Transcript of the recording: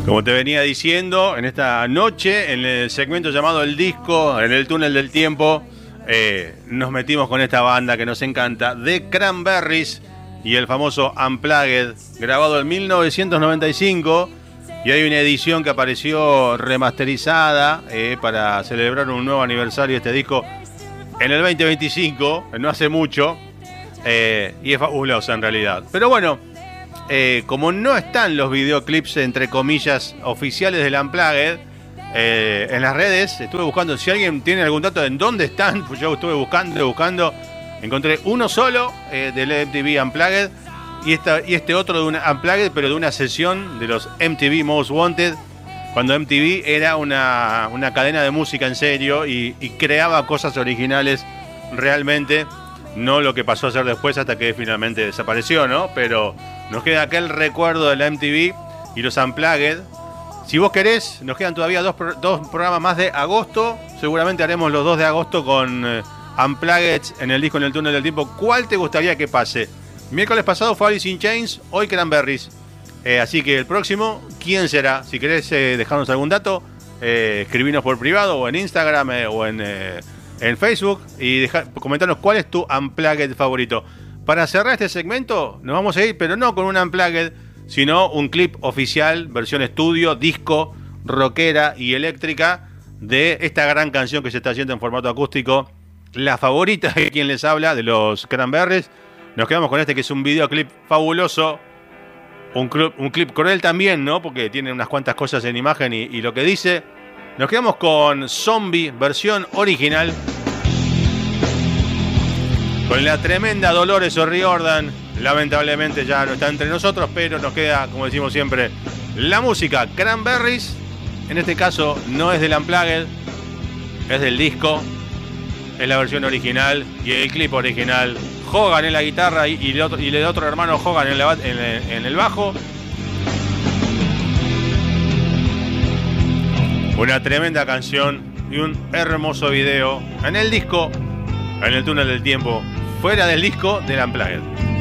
Como te venía diciendo, en esta noche, en el segmento llamado El Disco, en el túnel del tiempo, nos metimos con esta banda que nos encanta, The Cranberries, y el famoso Unplugged, grabado en 1995, y hay una edición que apareció remasterizada para celebrar un nuevo aniversario de este disco en el 2025, no hace mucho, y es fabulosa en realidad. Pero bueno, como no están los videoclips, entre comillas, oficiales del Unplugged, en las redes estuve buscando, si alguien tiene algún dato de en dónde están, pues yo estuve buscando, encontré uno solo del MTV Unplugged y este otro de un Unplugged, pero de una sesión de los MTV Most Wanted, cuando MTV era una cadena de música en serio y creaba cosas originales realmente, no lo que pasó a ser después hasta que finalmente desapareció, ¿no? Pero nos queda aquel recuerdo de la MTV y los Unplugged. Si vos querés, nos quedan todavía dos programas más de agosto. Seguramente haremos los 2 de agosto con Unplugged en el disco En el túnel del tiempo. ¿Cuál te gustaría que pase? Miércoles pasado fue Alice in Chains, hoy Cranberries. Así que el próximo, ¿quién será? Si querés dejarnos algún dato, escribinos por privado o en Instagram o en Facebook y comentarnos cuál es tu Unplugged favorito. Para cerrar este segmento, nos vamos a ir, pero no con un Unplugged, sino un clip oficial, versión estudio, disco, rockera y eléctrica de esta gran canción que se está haciendo en formato acústico, la favorita de quien les habla, de los Cranberries. Nos quedamos con este que es un videoclip fabuloso, un clip cruel también, ¿no? Porque tiene unas cuantas cosas en imagen y lo que dice. Nos quedamos con Zombie, versión original, con la tremenda Dolores O'Riordan. Lamentablemente ya no está entre nosotros, pero nos queda, como decimos siempre, la música. Cranberries, en este caso no es del Unplugged, es del disco, es la versión original y el clip original. Hogan en la guitarra y el otro hermano Hogan en el bajo. Una tremenda canción y un hermoso video en el disco, en el túnel del tiempo, fuera del disco del Unplugged.